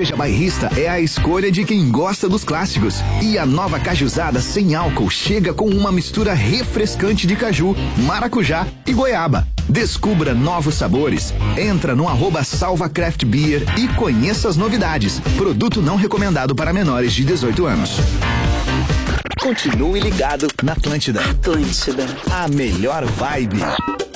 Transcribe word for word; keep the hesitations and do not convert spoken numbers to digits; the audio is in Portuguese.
cerveja bairrista é a escolha de quem gosta dos clássicos. E a nova Cajuzada sem álcool chega com uma mistura refrescante de caju, maracujá e goiaba. Descubra novos sabores. Entra no arroba Salva Craft Beer e conheça as novidades. Produto não recomendado para menores de dezoito anos. Continue ligado na Atlântida. Atlântida. A melhor vibe.